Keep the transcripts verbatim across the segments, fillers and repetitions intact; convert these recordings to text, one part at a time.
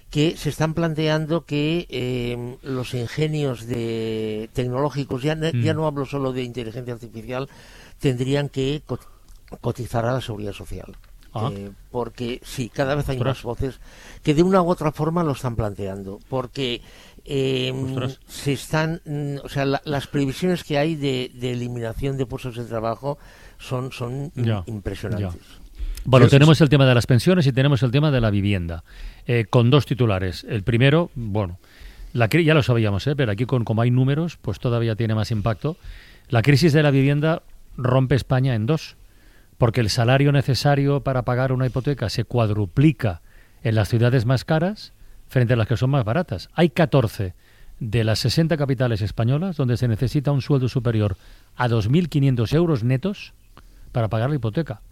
que se están planteando que eh, los ingenios de tecnológicos, ya, mm. ya no hablo solo de inteligencia artificial, tendrían que cotizar a la seguridad social. Ah. Eh, porque sí, cada vez hay Ostras. más voces que de una u otra forma lo están planteando, porque eh, se están, o sea, la, las previsiones que hay de, de eliminación de puestos de trabajo son, son ya, impresionantes. Ya. Bueno, sí, tenemos sí. el tema de las pensiones y tenemos el tema de la vivienda, eh, con dos titulares. El primero, bueno, la ya lo sabíamos, ¿eh? Pero aquí con como hay números, pues todavía tiene más impacto. La crisis de la vivienda rompe España en dos, porque el salario necesario para pagar una hipoteca se cuadruplica en las ciudades más caras frente a las que son más baratas. Hay catorce de las sesenta capitales españolas donde se necesita un sueldo superior a dos mil quinientos euros netos para pagar la hipoteca.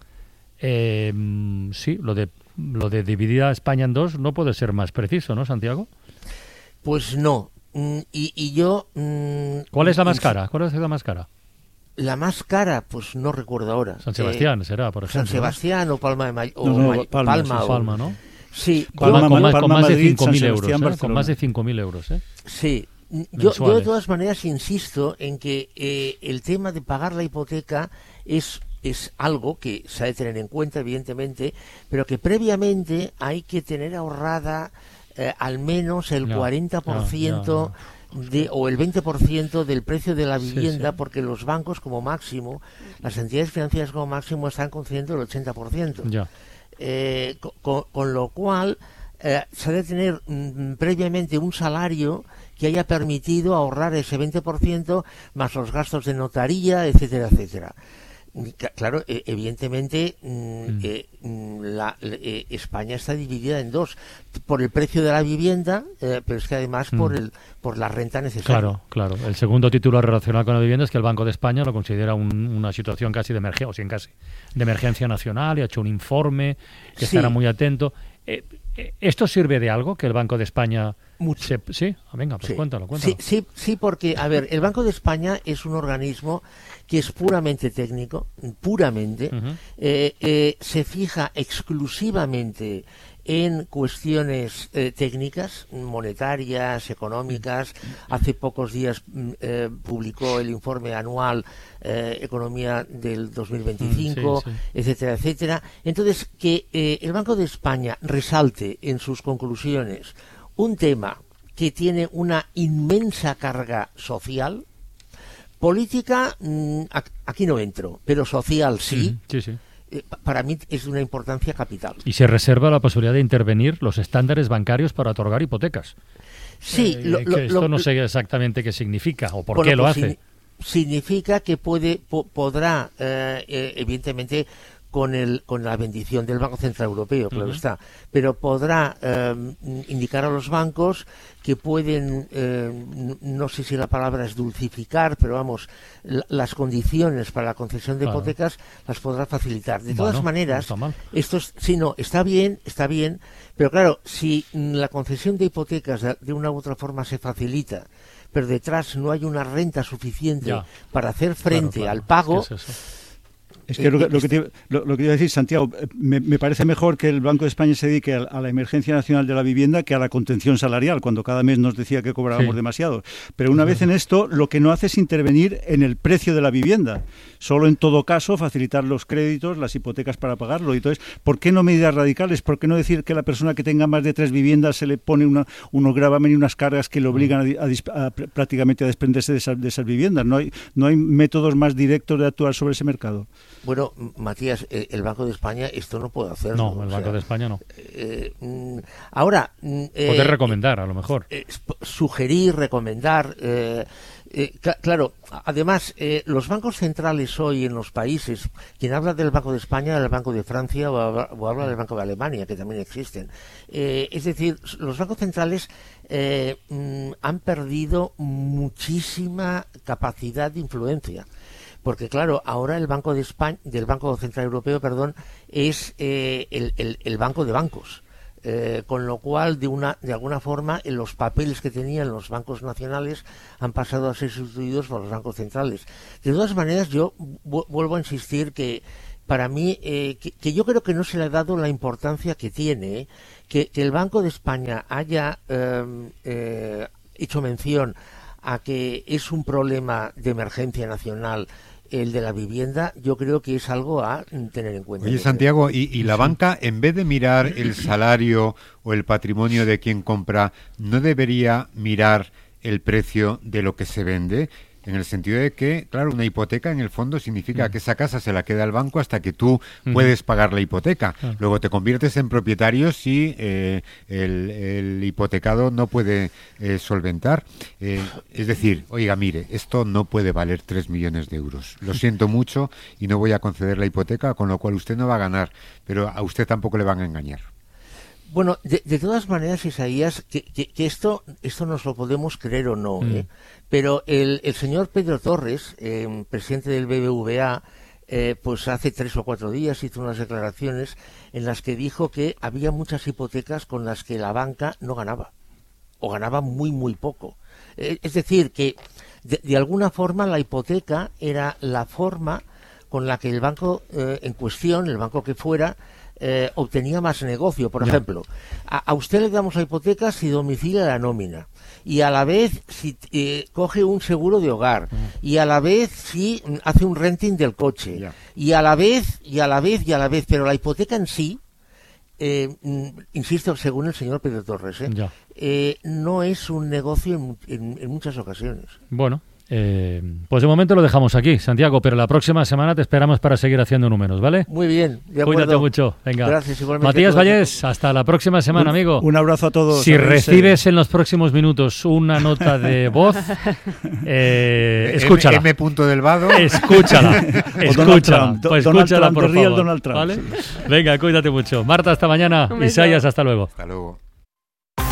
Eh, sí, lo de lo de dividir a España en dos no puede ser más preciso, ¿no, Santiago? Pues no. Mm, y, y yo... Mm, ¿Cuál es la más cara? ¿Cuál es la más cara? La más cara, pues no recuerdo ahora. San Sebastián eh, será, por ejemplo. San Sebastián, ¿no? o Palma de May- o no, no, May- Palma, Palma, sí, o... Palma, ¿no? Sí, Palma, yo, con, más, Palma, con más de Madrid, cinco mil euros, ¿eh? Barcelona. Con más de cinco mil euros, ¿eh? Sí. Yo, yo de todas maneras insisto en que eh, el tema de pagar la hipoteca es es algo que se ha de tener en cuenta, evidentemente, pero que previamente hay que tener ahorrada eh, al menos el no, cuarenta por ciento no, no, no. De, o el veinte por ciento del precio de la vivienda, sí, sí. porque los bancos como máximo, las entidades financieras como máximo están concediendo el ochenta por ciento. Ya. Eh, con, con lo cual eh, se ha de tener mm, previamente un salario que haya permitido ahorrar ese veinte por ciento más los gastos de notaría, etcétera, etcétera. Claro, evidentemente mm. eh, la, eh, España está dividida en dos, por el precio de la vivienda, eh, pero es que además mm. por el por la renta necesaria. Claro, claro. El segundo título relacionado con la vivienda es que el Banco de España lo considera un, una situación casi de emergencia, o sin casi, de emergencia nacional, y ha hecho un informe que sí. estará muy atento. Eh, ¿Esto sirve de algo, que el Banco de España... Mucho. Se, ¿Sí? Ah, venga, pues sí. cuéntalo, cuéntalo. Sí, sí, sí, porque, a ver, el Banco de España es un organismo que es puramente técnico, puramente, uh-huh. eh, eh, se fija exclusivamente en cuestiones eh, técnicas, monetarias, económicas. Hace pocos días eh, publicó el informe anual eh, Economía del dos mil veinticinco, sí, sí. etcétera, etcétera. Entonces, que eh, el Banco de España resalte en sus conclusiones un tema que tiene una inmensa carga social, política, mmm, aquí no entro, pero social sí. Mm, sí, sí. Eh, para mí es de una importancia capital. Y se reserva la posibilidad de intervenir los estándares bancarios para otorgar hipotecas. Sí. Eh, lo, que lo, esto lo, no sé exactamente qué significa o por bueno, qué lo pues hace. Significa que puede po, podrá, eh, eh, evidentemente, con el con la bendición del Banco Central Europeo, claro uh-huh. está, pero podrá eh, indicar a los bancos que pueden, eh, no sé si la palabra es dulcificar, pero vamos, la, las condiciones para la concesión de claro. hipotecas las podrá facilitar. De bueno, todas maneras, no esto es, sí, no, está bien, está bien, pero claro, si la concesión de hipotecas de, de una u otra forma se facilita, pero detrás no hay una renta suficiente ya. para hacer frente claro, claro. al pago. ¿Qué es eso? Es que lo, lo, que te, lo, lo que iba a decir, Santiago, me, me parece mejor que el Banco de España se dedique a, a la emergencia nacional de la vivienda que a la contención salarial, cuando cada mes nos decía que cobrábamos sí. demasiado. Pero una sí. vez en esto, lo que no hace es intervenir en el precio de la vivienda. Solo en todo caso facilitar los créditos, las hipotecas para pagarlo. Y entonces, ¿por qué no medidas radicales? ¿Por qué no decir que la persona que tenga más de tres viviendas se le pone una, unos gravamen y unas cargas que le obligan a, a, a, prácticamente a desprenderse de esas, de esas viviendas? ¿No hay, no hay métodos más directos de actuar sobre ese mercado? Bueno, Matías, el Banco de España esto no puede hacerlo. No, el Banco sea, de España no. Eh, ahora... Eh, Poder recomendar, a lo mejor. Eh, sugerir, recomendar... Eh, eh, claro, además, eh, los bancos centrales hoy en los países, quien habla del Banco de España, el Banco de Francia o, o habla del Banco de Alemania, que también existen. Eh, es decir, los bancos centrales eh, mm, han perdido muchísima capacidad de influencia. Porque claro, ahora el Banco de España, del Banco Central Europeo, perdón, es eh, el, el, el banco de bancos, eh, con lo cual de una de alguna forma en los papeles que tenían los bancos nacionales han pasado a ser sustituidos por los bancos centrales. De todas maneras, yo vu- vuelvo a insistir que para mí, eh, que, que yo creo que no se le ha dado la importancia que tiene, ¿eh? que, que el Banco de España haya eh, eh, hecho mención a que es un problema de emergencia nacional el de la vivienda, yo creo que es algo a tener en cuenta. Oye, Santiago, ¿y, y la banca, en vez de mirar el salario o el patrimonio de quien compra, no debería mirar el precio de lo que se vende? En el sentido de que, claro, una hipoteca en el fondo significa mm. que esa casa se la queda el banco hasta que tú mm. puedes pagar la hipoteca. Ah. Luego te conviertes en propietario si eh, el, el hipotecado no puede eh, solventar. Eh, es decir, oiga, mire, esto no puede valer tres millones de euros. Lo siento mucho y no voy a conceder la hipoteca, con lo cual usted no va a ganar, pero a usted tampoco le van a engañar. Bueno, de, de todas maneras, Isaías, que, que, que esto esto nos lo podemos creer o no, mm. ¿eh? Pero el, el señor Pedro Torres, eh, presidente del B B V A, eh, pues hace tres o cuatro días hizo unas declaraciones en las que dijo que había muchas hipotecas con las que la banca no ganaba, o ganaba muy, muy poco. Eh, es decir, que de, de alguna forma la hipoteca era la forma con la que el banco eh, en cuestión, el banco que fuera, Eh, obtenía más negocio. Por ya. ejemplo, a, a usted le damos la hipoteca si domicilia la nómina, y a la vez si eh, coge un seguro de hogar, mm. y a la vez si hace un renting del coche, ya. y a la vez, y a la vez, y a la vez, pero la hipoteca en sí, eh, insisto, según el señor Pedro Torres, eh, eh, no es un negocio en, en, en muchas ocasiones. Bueno. Eh, pues de momento lo dejamos aquí, Santiago, pero la próxima semana te esperamos para seguir haciendo números, ¿vale? Muy bien, de acuerdo. Cuídate mucho, venga. Gracias, igualmente. Matías Vallés, hasta la próxima semana, un, amigo. Un abrazo a todos. Si a recibes en los próximos minutos una nota de voz, eh, escúchala. M. M. del Vado. Escúchala, escúchala. Pues Donald escúchala, Trump, por favor. Donald Trump, ¿vale? sí. Venga, cuídate mucho. Marta, hasta mañana. Isaías, hasta luego. Hasta luego.